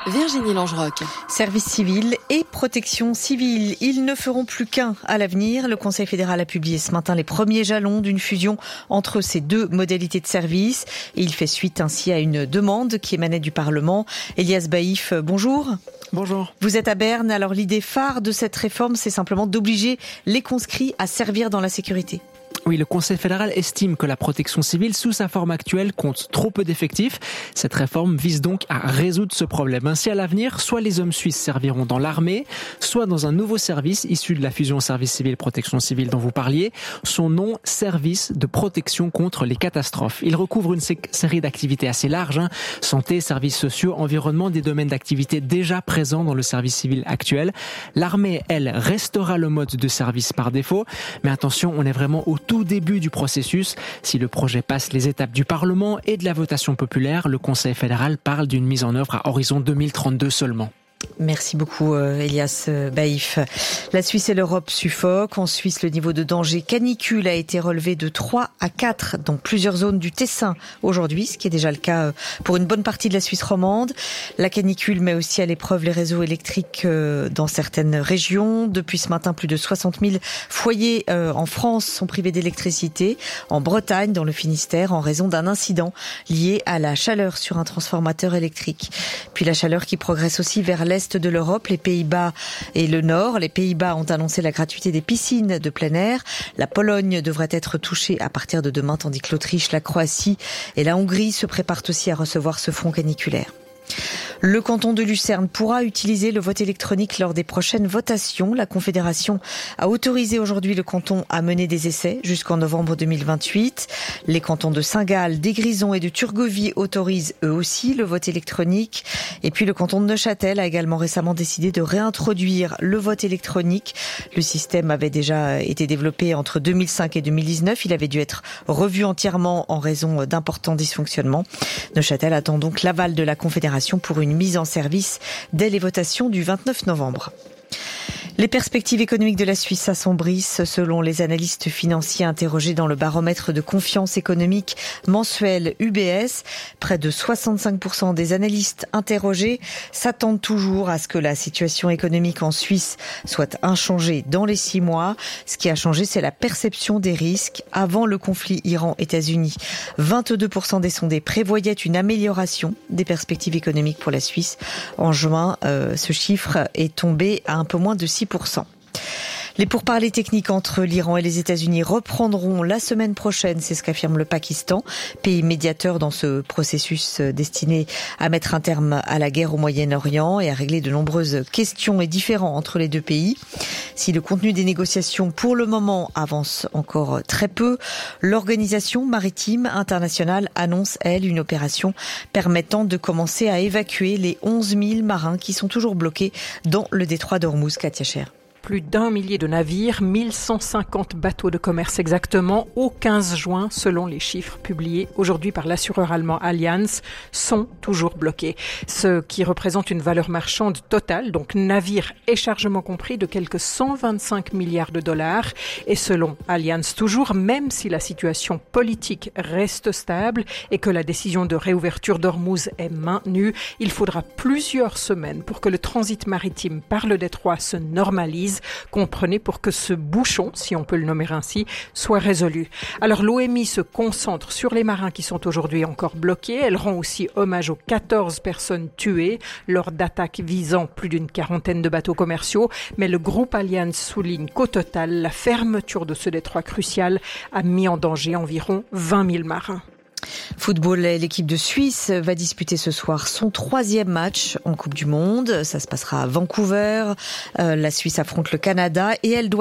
Virginie Langeroc. Service civil et protection civile, ils ne feront plus qu'un à l'avenir. Le Conseil fédéral a publié ce matin les premiers jalons d'une fusion entre ces deux modalités de service. Et il fait suite ainsi à une demande qui émanait du Parlement. Elias Baïf, bonjour. Bonjour. Vous êtes à Berne, alors l'idée phare de cette réforme, c'est simplement d'obliger les conscrits à servir dans la sécurité. Oui, le Conseil fédéral estime que la protection civile, sous sa forme actuelle, compte trop peu d'effectifs. Cette réforme vise donc à résoudre ce problème. Ainsi, à l'avenir, soit les hommes suisses serviront dans l'armée, soit dans un nouveau service issu de la fusion service civil protection civile dont vous parliez. Son nom, service de protection contre les catastrophes. Il recouvre une série d'activités assez larges, santé, services sociaux, environnement, des domaines d'activité déjà présents dans le service civil actuel. L'armée, elle, restera le mode de service par défaut. Mais attention, on est vraiment au tout début du processus. Si le projet passe les étapes du Parlement et de la votation populaire, le Conseil fédéral parle d'une mise en œuvre à horizon 2032 seulement. Merci beaucoup Elias Baïf. La Suisse et l'Europe suffoquent. En Suisse, le niveau de danger canicule a été relevé de 3 à 4 dans plusieurs zones du Tessin aujourd'hui, ce qui est déjà le cas pour une bonne partie de la Suisse romande. La canicule met aussi à l'épreuve les réseaux électriques dans certaines régions. Depuis ce matin, plus de 60 000 foyers en France sont privés d'électricité. En Bretagne, dans le Finistère, en raison d'un incident lié à la chaleur sur un transformateur électrique. Puis la chaleur qui progresse aussi vers l'est de l'Europe, les Pays-Bas et le Nord. Les Pays-Bas ont annoncé la gratuité des piscines de plein air. La Pologne devrait être touchée à partir de demain, tandis que l'Autriche, la Croatie et la Hongrie se préparent aussi à recevoir ce front caniculaire. Le canton de Lucerne pourra utiliser le vote électronique lors des prochaines votations. La Confédération a autorisé aujourd'hui le canton à mener des essais jusqu'en novembre 2028. Les cantons de Saint-Gall, des Grisons et de Turgovie autorisent eux aussi le vote électronique. Et puis le canton de Neuchâtel a également récemment décidé de réintroduire le vote électronique. Le système avait déjà été développé entre 2005 et 2019. Il avait dû être revu entièrement en raison d'importants dysfonctionnements. Neuchâtel attend donc l'aval de la Confédération pour une mise en service dès les votations du 29 novembre. Les perspectives économiques de la Suisse s'assombrissent selon les analystes financiers interrogés dans le baromètre de confiance économique mensuel UBS. Près de 65% des analystes interrogés s'attendent toujours à ce que la situation économique en Suisse soit inchangée dans les 6 mois. Ce qui a changé, c'est la perception des risques. Avant le conflit Iran-États-Unis, 22% des sondés prévoyaient une amélioration des perspectives économiques pour la Suisse. En juin, ce chiffre est tombé à un peu moins de 6%. Les pourparlers techniques entre l'Iran et les États-Unis reprendront la semaine prochaine, c'est ce qu'affirme le Pakistan, pays médiateur dans ce processus destiné à mettre un terme à la guerre au Moyen-Orient et à régler de nombreuses questions et différends entre les deux pays. Si le contenu des négociations pour le moment avance encore très peu, l'Organisation maritime internationale annonce, elle, une opération permettant de commencer à évacuer les 11 000 marins qui sont toujours bloqués dans le détroit d'Ormuz. Katia Cher. Plus d'1 millier de navires, 1150 bateaux de commerce exactement, au 15 juin, selon les chiffres publiés aujourd'hui par l'assureur allemand Allianz, sont toujours bloqués. Ce qui représente une valeur marchande totale, donc navires et chargements compris, de quelques 125 milliards de dollars. Et selon Allianz toujours, même si la situation politique reste stable et que la décision de réouverture d'Ormuz est maintenue, il faudra plusieurs semaines pour que le transit maritime par le détroit se normalise. Comprenez, pour que ce bouchon, si on peut le nommer ainsi, soit résolu. Alors l'OMI se concentre sur les marins qui sont aujourd'hui encore bloqués. Elle rend aussi hommage aux 14 personnes tuées lors d'attaques visant plus d'une quarantaine de bateaux commerciaux. Mais le groupe Allianz souligne qu'au total, la fermeture de ce détroit crucial a mis en danger environ 20 000 marins. Football, l'équipe de Suisse va disputer ce soir son 3e match en Coupe du Monde. Ça se passera à Vancouver. La Suisse affronte le Canada et elle doit